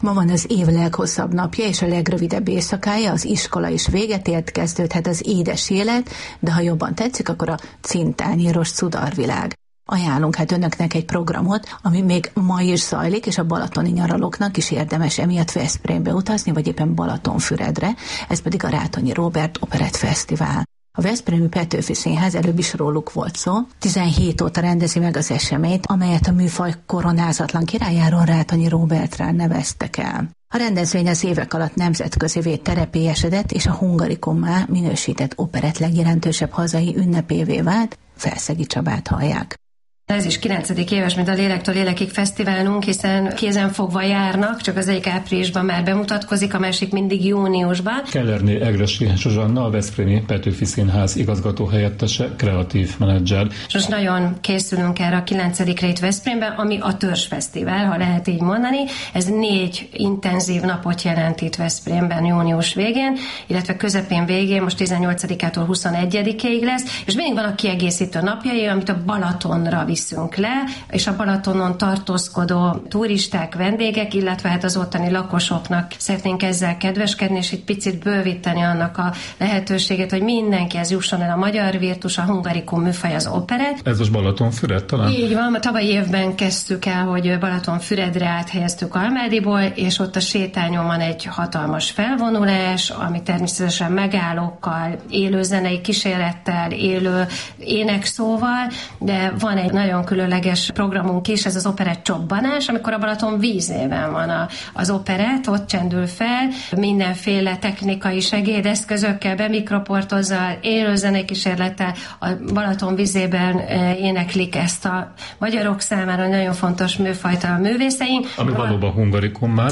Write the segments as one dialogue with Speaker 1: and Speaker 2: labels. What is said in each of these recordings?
Speaker 1: Ma van az év leghosszabb napja és a legrövidebb éjszakája, az iskola is véget ért, kezdődhet az édes élet, de ha jobban tetszik, akkor a cintányéros cudarvilág. Ajánlunk hát önöknek egy programot, ami még ma is zajlik, és a balatoni nyaralóknak is érdemes emiatt Veszprémbe utazni, vagy éppen Balatonfüredre, ez pedig a Rátonyi Róbert Operett Fesztivál. A Veszprémi Petőfi Színház, előbb is róluk volt szó, 17 óta rendezi meg az eseményt, amelyet a műfaj koronázatlan királyáról, Rátonyi Róbertre neveztek el. A rendezvény az évek alatt nemzetközivé terepélyesedett, és a Hungaricummá minősített operett legjelentősebb hazai ünnepévé vált. Felszegi Csabát hallják.
Speaker 2: Ez is 9. éves, mint a Lélektől Lélekig fesztiválunk, hiszen kézenfogva járnak, csak az egyik áprilisban már bemutatkozik, a másik mindig júniusban.
Speaker 3: Kellerné Egressy Zsuzsanna, a Veszprémi Petőfi Színház igazgató helyettese, kreatív menedzser.
Speaker 2: És most nagyon készülünk erre a 9-re itt Veszprémben, ami a Törzsfesztivál, ha lehet így mondani. Ez 4 intenzív napot jelent itt Veszprémben június végén, illetve közepén végén, most 18-ától 21-ig lesz, és mindig van a kiegészítő napjai, amit a Balatonra viszünk le, és a Balatonon tartózkodó turisták, vendégek, illetve hát az ottani lakosoknak szeretnénk ezzel kedveskedni, és egy picit bővíteni annak a lehetőséget, hogy mindenkihez jusson el a magyar virtus, a Hungarikum műfaj, az operett.
Speaker 3: Ez most Balatonfüred talán?
Speaker 2: Így van, a tavalyi évben kezdtük el, hogy Balatonfüredre áthelyeztük Almádiból, és ott a sétányon van egy hatalmas felvonulás, ami természetesen megállókkal, élő zenei kísérettel, élő énekszóval, de van egy nagyon különleges programunk is, ez az operett csobbanás, amikor a Balaton vízében van az operett, ott csendül fel, mindenféle technikai segédeszközökkel, bemikroportozzal, élőzenei kísérlettel a Balaton vízében éneklik ezt a magyarok számára nagyon fontos műfajta a művészeink.
Speaker 3: Ami valóban Hungarikum már.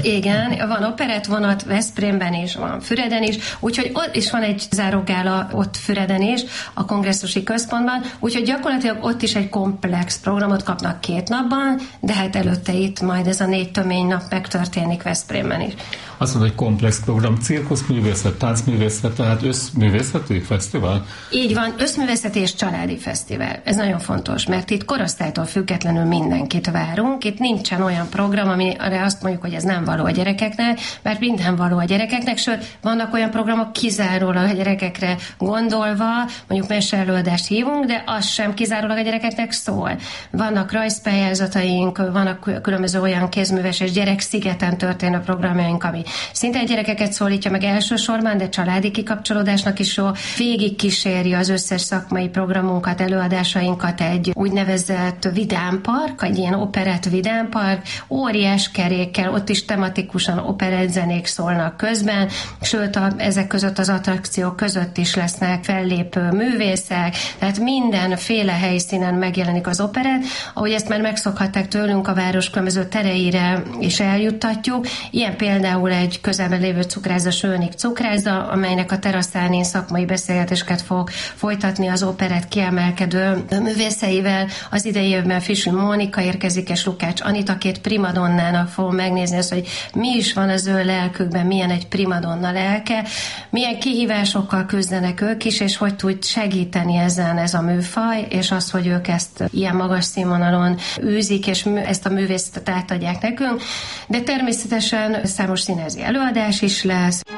Speaker 2: Igen, van operett vonat Veszprémben is, van Füreden is, úgyhogy ott is van egy zárógála ott Füreden is, a kongresszusi központban, úgyhogy gyakorlatilag ott is egy komplex programot kapnak 2 napban, de hát előtte itt majd ez a 4 tömény nap megtörténik Veszprémben is.
Speaker 3: Azt mondod, hogy komplex program, cirkuszművészet, táncművészet, tehát összművészeti fesztivál?
Speaker 2: Így van, összművészeti és családi fesztivál. Ez nagyon fontos, mert itt korosztálytól függetlenül mindenkit várunk. Itt nincsen olyan program, amire azt mondjuk, hogy ez nem való a gyerekeknek, mert minden való a gyerekeknek, sőt, vannak olyan programok kizárólag a gyerekekre gondolva, mondjuk meseelőadást hívunk, de az sem kizárólag a gyerekeknek szól. Vannak rajzpályázataink, vannak különböző olyan kézműves és gyerekszigeten történő programjaink, ami szinte gyerekeket szólítja meg elsősorban, de családi kikapcsolódásnak is jó. Végig kíséri az összes szakmai programunkat, előadásainkat egy úgynevezett vidámpark, egy ilyen operett vidámpark, óriás kerékkel, ott is tematikusan operett zenék szólnak közben, sőt ezek között az attrakciók között is lesznek fellépő művészek, tehát mindenféle helyszínen megjelenik az operett, ahogy ezt már megszokhatták tőlünk, a város különböző tereire is eljuttatjuk. Ilyen például egy közelben lévő cukrászda, Sölnik cukrászda, amelynek a teraszán én szakmai beszélgetéseket fog folytatni az operett kiemelkedő művészeivel. Az idei évben Fisül Mónika érkezik, és Lukács Anita, 2 primadonnának fogom megnézni azt, hogy mi is van az ő lelkükben, milyen egy primadonna lelke, milyen kihívásokkal küzdenek ők is, és hogy tud segíteni ezen ez a műfaj, és az, hogy ők ezt ilyen magas színvonalon űzik, és ezt a művészetet átadják nekünk. De természetesen számos színházi előadás is lesz.